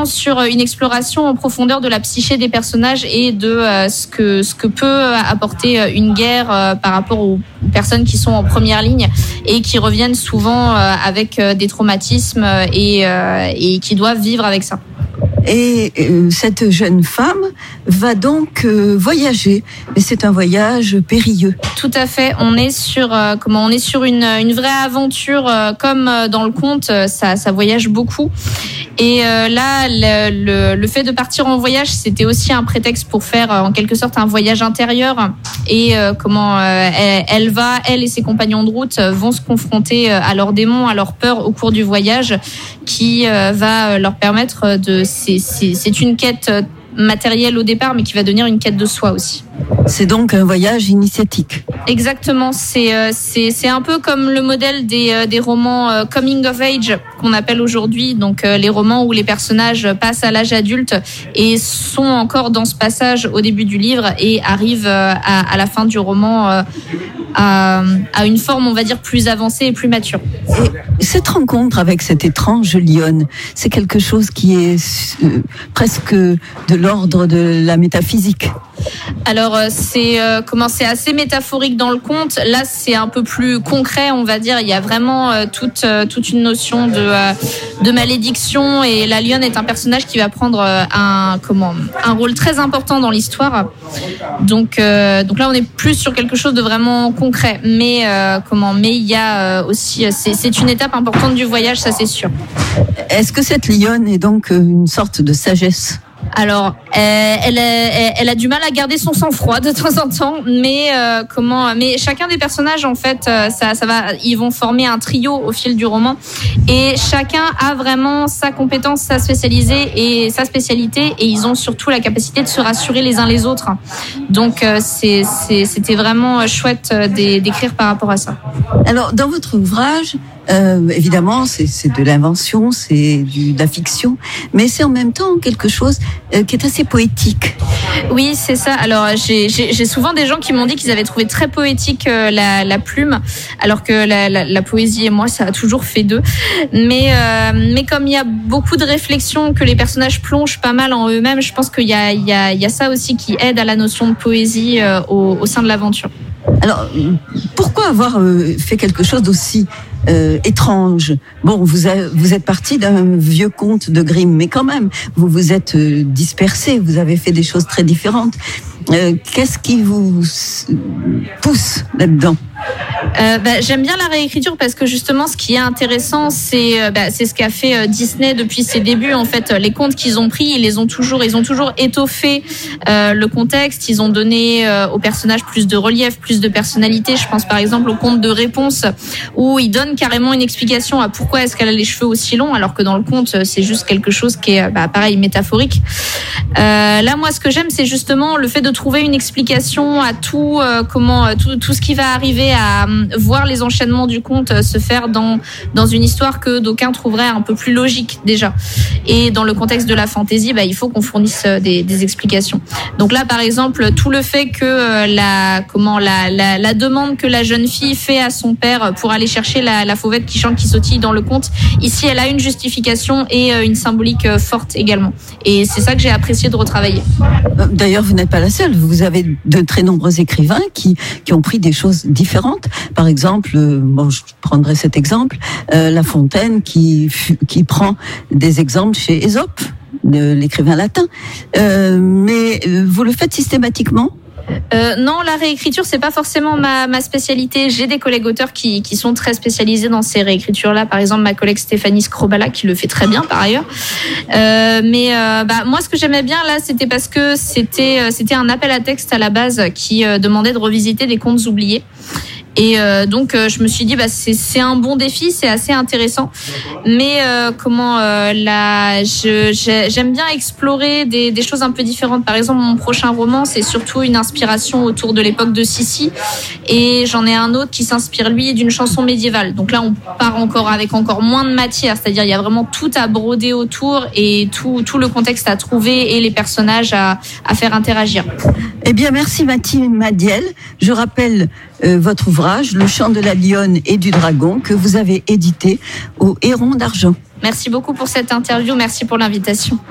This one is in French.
vraiment sur une exploration en profondeur de la psyché des personnages et de ce que peut apporter une guerre par rapport aux personnes qui sont en première ligne et qui reviennent souvent avec des traumatismes et qui doivent vivre avec ça. Et cette jeune femme va donc voyager, mais c'est un voyage périlleux. Tout à fait. On est sur une vraie aventure, comme dans le conte. Ça voyage beaucoup. Et là, le fait de partir en voyage, c'était aussi un prétexte pour faire en quelque sorte un voyage intérieur. Et elle et ses compagnons de route vont se confronter à leurs démons, à leurs peurs au cours du voyage, qui va leur permettre de. C'est une quête matérielle au départ, mais qui va devenir une quête de soi aussi. C'est donc un voyage initiatique. Exactement, c'est un peu comme le modèle des romans coming of age qu'on appelle aujourd'hui, donc les romans où les personnages passent à l'âge adulte et sont encore dans ce passage au début du livre et arrivent à la fin du roman à une forme, on va dire, plus avancée et plus mature. Et cette rencontre avec cette étrange lionne, c'est quelque chose qui est presque de l'ordre de la métaphysique. Alors c'est assez métaphorique dans le conte. Là, c'est un peu plus concret, on va dire. Il y a vraiment toute une notion de malédiction, et la lionne est un personnage qui va prendre un rôle très important dans l'histoire. Donc là, on est plus sur quelque chose de vraiment concret. Mais il y a aussi c'est une étape importante du voyage, ça c'est sûr. Est-ce que cette lionne est donc une sorte de sagesse ? Alors, elle a du mal à garder son sang-froid de temps en temps, mais chacun des personnages, en fait, ils vont former un trio au fil du roman, et chacun a vraiment sa compétence, sa spécialité, et ils ont surtout la capacité de se rassurer les uns les autres. Donc, c'était vraiment chouette d'écrire par rapport à ça. Alors, dans votre ouvrage, évidemment, c'est de l'invention, c'est de la fiction, mais c'est en même temps quelque chose qui est assez poétique. Oui, c'est ça. Alors, j'ai souvent des gens qui m'ont dit qu'ils avaient trouvé très poétique la plume, alors que la poésie et moi, ça a toujours fait deux. Mais comme il y a beaucoup de réflexions, que les personnages plongent pas mal en eux-mêmes, je pense qu'il y a ça aussi qui aide à la notion de poésie au sein de l'aventure. Alors, pourquoi avoir fait quelque chose d'aussi étrange? Bon, vous êtes parti d'un vieux conte de Grimm, mais quand même, vous vous êtes dispersé, vous avez fait des choses très différentes. Qu'est-ce qui vous pousse là-dedans? J'aime bien la réécriture parce que justement, ce qui est intéressant, c'est ce qu'a fait Disney depuis ses débuts. En fait, les contes qu'ils ont pris, ils ont toujours étoffé le contexte. Ils ont donné aux personnages plus de relief, plus de personnalité. Je pense par exemple au conte de Réponse, où ils donnent carrément une explication à pourquoi est-ce qu'elle a les cheveux aussi longs, alors que dans le conte, c'est juste quelque chose qui est pareil, métaphorique. Là, moi, ce que j'aime, c'est justement le fait de trouver une explication à tout ce qui va arriver, à voir les enchaînements du conte se faire dans une histoire que d'aucuns trouveraient un peu plus logique déjà. Et dans le contexte de la fantaisie, il faut qu'on fournisse des explications. Donc là, par exemple, tout le fait que la demande que la jeune fille fait à son père pour aller chercher la fauvette qui chante, qui sautille dans le conte, ici, elle a une justification et une symbolique forte également. Et c'est ça que j'ai apprécié de retravailler. D'ailleurs, vous n'êtes pas la seule. Vous avez de très nombreux écrivains qui ont pris des choses différentes. Par exemple, je prendrai cet exemple, La Fontaine qui prend des exemples chez Ésope, l'écrivain latin. Mais vous le faites systématiquement ? Non, la réécriture, c'est pas forcément ma spécialité. J'ai des collègues auteurs qui sont très spécialisés dans ces réécritures-là. Par exemple, ma collègue Stéphanie Scrobala, qui le fait très bien par ailleurs. Moi, ce que j'aimais bien là, c'était parce que c'était un appel à texte à la base qui demandait de revisiter des contes oubliés. Et donc je me suis dit c'est un bon défi, c'est assez intéressant, mais j'aime bien explorer des choses un peu différentes. Par exemple, mon prochain roman, c'est surtout une inspiration autour de l'époque de Sissi, et j'en ai un autre qui s'inspire lui d'une chanson médiévale. Donc là, on part encore avec encore moins de matière, c'est-à-dire il y a vraiment tout à broder autour et tout le contexte à trouver et les personnages à faire interagir. Eh bien, merci Mathilde Madiel. Je rappelle votre ouvrage, Le chant de la lionne et du dragon, que vous avez édité au Héron d'Argent. Merci beaucoup pour cette interview, merci pour l'invitation.